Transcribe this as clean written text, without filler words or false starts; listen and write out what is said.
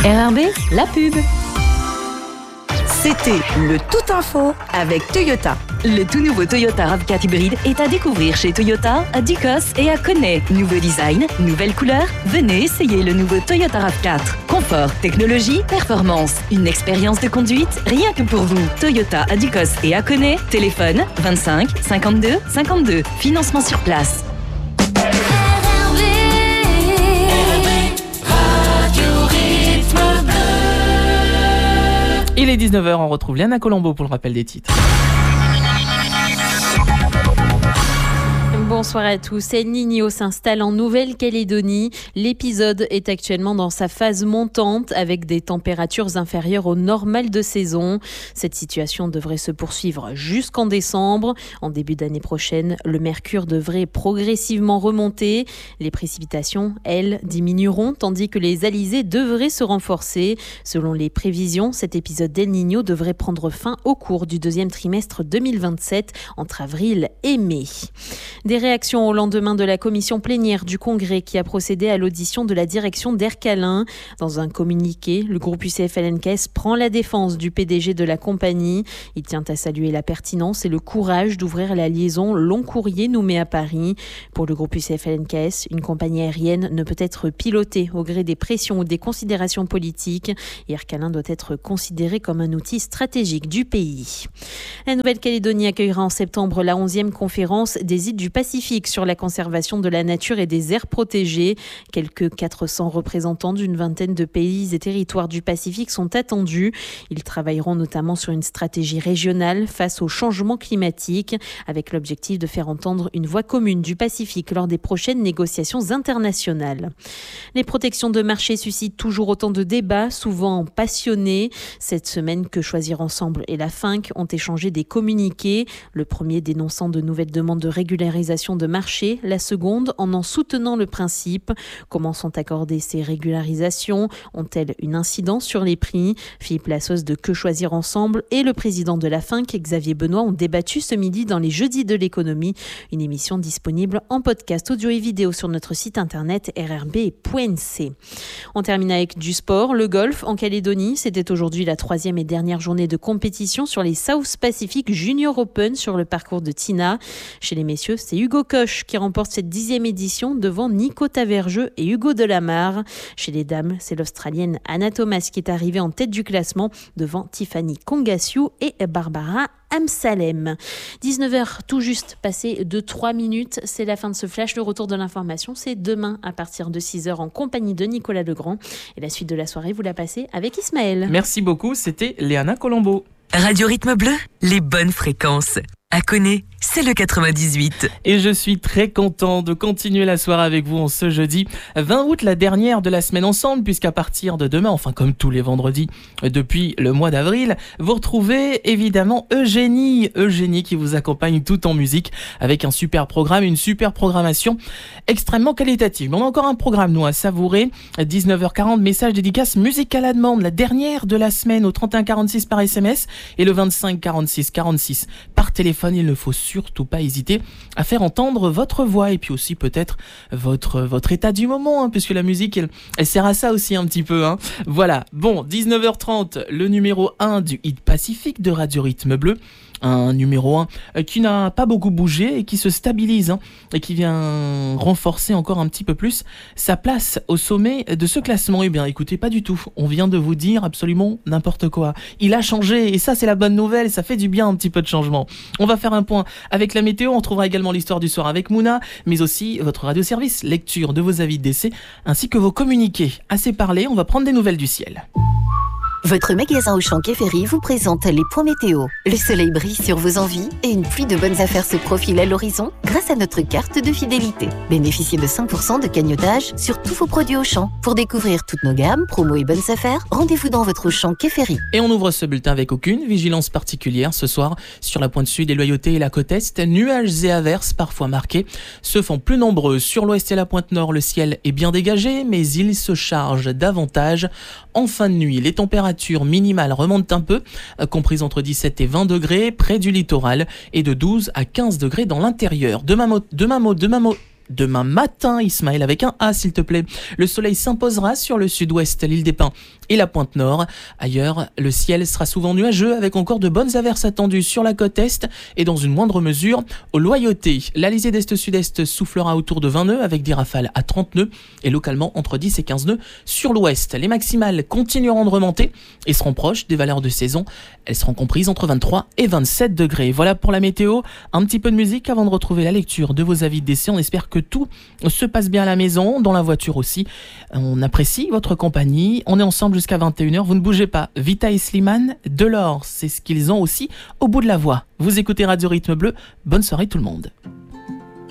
RRB, la pub. C'était le Tout Info avec Toyota. Le tout nouveau Toyota RAV4 hybride est à découvrir chez Toyota, à Ducos et à Koné. Nouveau design, nouvelle couleur. Venez essayer le nouveau Toyota RAV4. Confort, technologie, performance. Une expérience de conduite rien que pour vous. Toyota à Ducos et à Koné. Téléphone 25 52 52. Financement sur place. Il est 19h, on retrouve Léana Colombo pour le rappel des titres. Bonsoir à tous. El Niño s'installe en Nouvelle-Calédonie. L'épisode est actuellement dans sa phase montante avec des températures inférieures au normal de saison. Cette situation devrait se poursuivre jusqu'en décembre. En début d'année prochaine, le mercure devrait progressivement remonter. Les précipitations, elles, diminueront tandis que les alizés devraient se renforcer. Selon les prévisions, cet épisode d'El Niño devrait prendre fin au cours du deuxième trimestre 2027, entre avril et mai. Des réactions au lendemain de la commission plénière du Congrès qui a procédé à l'audition de la direction d'Aircalin. Dans un communiqué, le groupe UCF-LNKS prend la défense du PDG de la compagnie. Il tient à saluer la pertinence et le courage d'ouvrir la liaison Long-Courrier-Nouméa à Paris. Pour le groupe UCF-LNKS, une compagnie aérienne ne peut être pilotée au gré des pressions ou des considérations politiques. Aircalin doit être considéré comme un outil stratégique du pays. La Nouvelle-Calédonie accueillera en septembre la 11e conférence des îles du Pacifique sur la conservation de la nature et des aires protégées. Quelques 400 représentants d'une vingtaine de pays et territoires du Pacifique sont attendus. Ils travailleront notamment sur une stratégie régionale face au changement climatique, avec l'objectif de faire entendre une voix commune du Pacifique lors des prochaines négociations internationales. Les protections de marché suscitent toujours autant de débats, souvent passionnés. Cette semaine, Que Choisir Ensemble et la FINC ont échangé des communiqués. Le premier dénonçant de nouvelles demandes de régularisation de marché, la seconde en soutenant le principe. Comment sont accordées ces régularisations? Ont-elles une incidence sur les prix? Philippe Lassos de Que Choisir Ensemble et le président de la FINC, Xavier Benoît, ont débattu ce midi dans les Jeudis de l'économie, une émission disponible en podcast audio et vidéo sur notre site internet rrb.nc. On termine avec du sport, le golf en Calédonie. C'était aujourd'hui la 3e et dernière journée de compétition sur les South Pacific Junior Open sur le parcours de Tina. Chez les messieurs, c'est Hugo Koch qui remporte cette 10e édition devant Nico Tavergeux et Hugo Delamarre. Chez les dames, c'est l'Australienne Anna Thomas qui est arrivée en tête du classement devant Tiffany Kongasiu et Barbara Amsalem. 19h tout juste passé de 3 minutes. C'est la fin de ce flash. Le retour de l'information, c'est demain à partir de 6h en compagnie de Nicolas Legrand. Et la suite de la soirée, vous la passez avec Ismaël. Merci beaucoup, c'était Léana Colombo. Radio Rythme Bleu, les bonnes fréquences. À Koné, c'est le 98. Et je suis très content de continuer la soirée avec vous en ce jeudi 20 août, la dernière de la semaine ensemble, puisqu'à partir de demain, enfin comme tous les vendredis depuis le mois d'avril, vous retrouvez évidemment Eugénie qui vous accompagne tout en musique avec un super programme, une super programmation extrêmement qualitative. Mais on a encore un programme, nous, à savourer. 19h40, message dédicace musique à la demande, la dernière de la semaine au 31 46 par SMS et le 25 46 46 par téléphone. Il ne faut surtout pas hésiter à faire entendre votre voix et puis aussi peut-être votre état du moment, puisque la musique elle sert à ça aussi un petit peu. Voilà, bon, 19h30, le numéro 1 du Hit Pacifique de Radio Rythme Bleu. Un numéro 1 qui n'a pas beaucoup bougé et qui se stabilise et qui vient renforcer encore un petit peu plus sa place au sommet de ce classement. Eh bien écoutez, pas du tout, on vient de vous dire absolument n'importe quoi. Il a changé et ça c'est la bonne nouvelle, ça fait du bien un petit peu de changement. On va faire un point avec la météo, on trouvera également l'histoire du soir avec Mouna, mais aussi votre radioservice, lecture de vos avis de décès ainsi que vos communiqués. Assez parlé, on va prendre des nouvelles du ciel. Votre magasin Auchan Quai Ferry vous présente les points météo. Le soleil brille sur vos envies et une pluie de bonnes affaires se profile à l'horizon grâce à notre carte de fidélité. Bénéficiez de 5% de cagnotage sur tous vos produits Auchan. Pour découvrir toutes nos gammes, promos et bonnes affaires, rendez-vous dans votre Auchan Quai Ferry. Et on ouvre ce bulletin avec aucune vigilance particulière ce soir sur la pointe sud des Loyautés et la côte est. Nuages et averses parfois marqués se font plus nombreux. Sur l'ouest et la pointe nord, le ciel est bien dégagé, mais il se charge davantage. En fin de nuit, les températures minimales remontent un peu, comprises entre 17 et 20 degrés près du littoral et de 12 à 15 degrés dans l'intérieur. Demain mot demain matin, Ismaël, avec un A s'il te plaît. Le soleil s'imposera sur le sud-ouest, l'île des Pins et la pointe nord. Ailleurs, le ciel sera souvent nuageux avec encore de bonnes averses attendues sur la côte est et dans une moindre mesure au Loyauté. L'alizé d'est-sud-est soufflera autour de 20 nœuds avec des rafales à 30 nœuds et localement entre 10 et 15 nœuds sur l'ouest. Les maximales continueront de remonter et seront proches des valeurs de saison. Elles seront comprises entre 23 et 27 degrés. Voilà pour la météo. Un petit peu de musique avant de retrouver la lecture de vos avis d'essai. On espère que tout se passe bien à la maison, dans la voiture aussi. On apprécie votre compagnie. On est ensemble jusqu'à 21h. Vous ne bougez pas. Vita et Slimane, Delors, c'est ce qu'ils ont aussi au bout de la voix. Vous écoutez Radio Rythme Bleu. Bonne soirée tout le monde.